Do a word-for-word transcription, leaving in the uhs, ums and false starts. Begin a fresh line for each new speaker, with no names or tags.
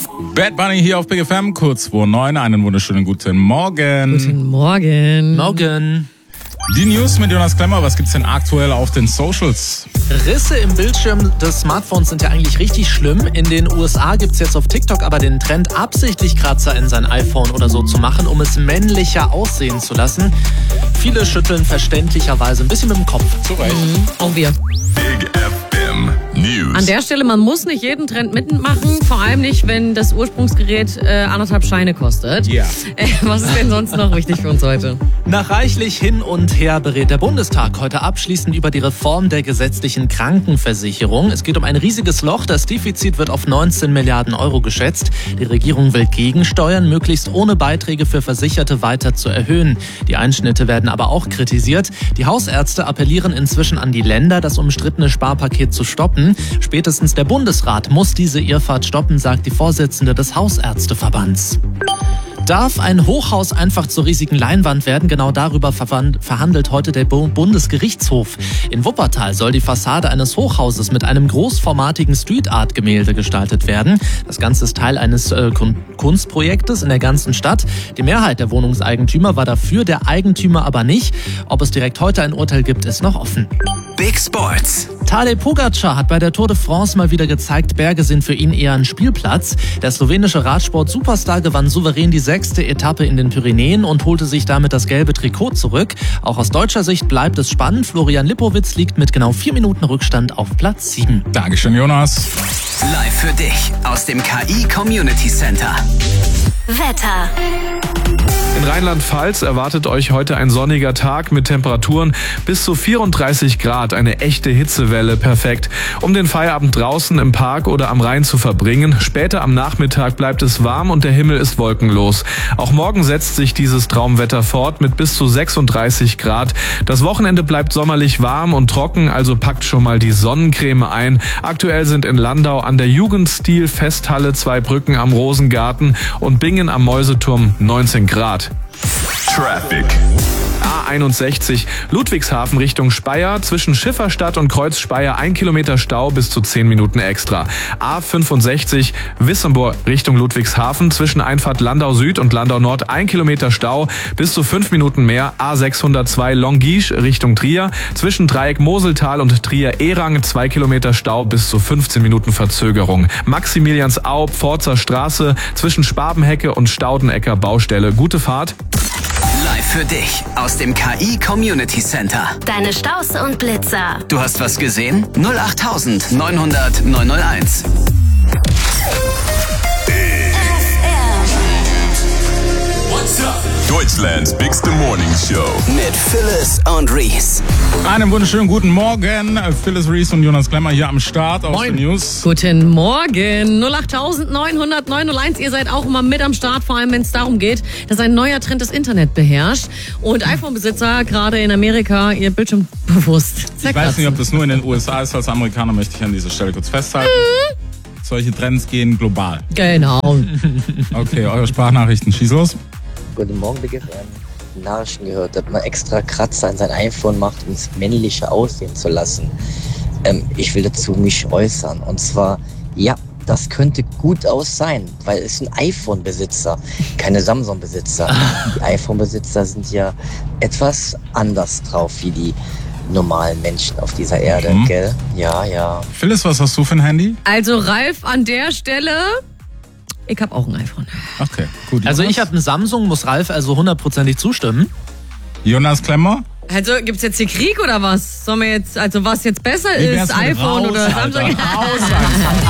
Bad Bunny hier auf Big F M, kurz vor neun. Einen wunderschönen guten Morgen.
Guten Morgen.
Morgen.
Die News mit Jonas Klemmer. Was gibt's denn aktuell auf den Socials?
Risse im Bildschirm des Smartphones sind ja eigentlich richtig schlimm. In den U S A gibt's jetzt auf TikTok aber den Trend, absichtlich Kratzer in sein iPhone oder so zu machen, um es männlicher aussehen zu lassen. Viele schütteln verständlicherweise ein bisschen mit dem Kopf.
Zu Recht.
Mhm, auch wir.
Big F M News.
An der Stelle, man muss nicht jeden Trend mitmachen, vor allem nicht, wenn das Ursprungsgerät äh, anderthalb Scheine kostet.
Ja.
Äh, was ist denn sonst noch wichtig für uns heute?
Nach reichlich hin und her berät der Bundestag heute abschließend über die Reform der gesetzlichen Krankenversicherung. Es geht um ein riesiges Loch. Das Defizit wird auf neunzehn Milliarden Euro geschätzt. Die Regierung will gegensteuern, möglichst ohne Beiträge für Versicherte weiter zu erhöhen. Die Einschnitte werden aber auch kritisiert. Die Hausärzte appellieren inzwischen an die Länder, das umstrittene Sparpaket zu stoppen. Spätestens der Bundesrat muss diese Irrfahrt stoppen, sagt die Vorsitzende des Hausärzteverbands. Darf ein Hochhaus einfach zur riesigen Leinwand werden? Genau darüber verhandelt heute der Bundesgerichtshof. In Wuppertal soll die Fassade eines Hochhauses mit einem großformatigen Street-Art-Gemälde gestaltet werden. Das Ganze ist Teil eines äh, Kunstprojektes in der ganzen Stadt. Die Mehrheit der Wohnungseigentümer war dafür, der Eigentümer aber nicht. Ob es direkt heute ein Urteil gibt, ist noch offen.
Big Sports.
Tadej Pogačar hat bei der Tour de France mal wieder gezeigt, Berge sind für ihn eher ein Spielplatz. Der slowenische Radsport-Superstar gewann souverän die sechste Etappe in den Pyrenäen und holte sich damit das gelbe Trikot zurück. Auch aus deutscher Sicht bleibt es spannend. Florian Lipowitz liegt mit genau vier Minuten Rückstand auf Platz sieben.
Dankeschön, Jonas.
Live für dich aus dem K I Community Center.
Wetter.
In Rheinland-Pfalz erwartet euch heute ein sonniger Tag mit Temperaturen bis zu vierunddreißig Grad. Eine echte Hitzewelle, perfekt, um den Feierabend draußen im Park oder am Rhein zu verbringen. Später am Nachmittag bleibt es warm und der Himmel ist wolkenlos. Auch morgen setzt sich dieses Traumwetter fort mit bis zu sechsunddreißig Grad. Das Wochenende bleibt sommerlich warm und trocken, also packt schon mal die Sonnencreme ein. Aktuell sind in Landau an der Jugendstil-Festhalle, Zweibrücken am Rosengarten und Bingen am Mäuseturm neunzehn Grad.
Traffic.
A einundsechzig Ludwigshafen Richtung Speyer, zwischen Schifferstadt und Kreuz Speyer ein Kilometer Stau bis zu zehn Minuten extra. A fünfundsechzig Wissembourg Richtung Ludwigshafen, zwischen Einfahrt Landau Süd und Landau Nord ein Kilometer Stau bis zu fünf Minuten mehr. A sechshundertzwei Longisch Richtung Trier, zwischen Dreieck Moseltal und Trier-Erang zwei Kilometer Stau bis zu fünfzehn Minuten Verzögerung. Maximiliansau Pforzer Straße, zwischen Spabenhecke und Staudenecker Baustelle. Gute Fahrt.
Live für dich aus dem K I Community Center.
Deine Staus und Blitzer.
Du hast was gesehen? null acht neunhundert neunhunderteins. Deutschlands bigste Morning Show mit Phyllis und Reese.
Einen wunderschönen guten Morgen. Phyllis, Reese und Jonas Klemmer hier am Start aus
Moin.
den News.
Guten Morgen. null acht neunhundert neunhunderteins. Ihr seid auch immer mit am Start, vor allem wenn es darum geht, dass ein neuer Trend das Internet beherrscht. Und iPhone-Besitzer, gerade in Amerika, ihr Bildschirm bewusst.
Ich weiß nicht, ob das nur in den U S A ist. Als Amerikaner möchte ich an dieser Stelle kurz festhalten. Mhm. Solche Trends gehen global.
Genau.
Okay, eure Sprachnachrichten, schieß los.
Guten Morgen, Big F M. Nachrichten gehört, dass man extra Kratzer in sein iPhone macht, um es männlicher aussehen zu lassen. Ähm, ich will dazu mich äußern. Und zwar, ja, das könnte gut aus sein, weil es ein iPhone-Besitzer, keine Samsung-Besitzer. Die iPhone-Besitzer sind ja etwas anders drauf wie die normalen Menschen auf dieser Erde,
mhm.
gell? Ja, ja.
Phyllis, was hast du für ein Handy?
Also Ralf, an der Stelle, ich habe auch ein iPhone.
Okay, gut.
Also
Jonas?
ich habe einen Samsung, muss Ralf also hundertprozentig zustimmen.
Jonas Klemmer?
Also gibt's jetzt hier Krieg oder was? Sollen wir jetzt, also was jetzt besser
Wie wär's
ist,
mit
iPhone
raus,
oder
Alter,
Samsung?
raus, Alter.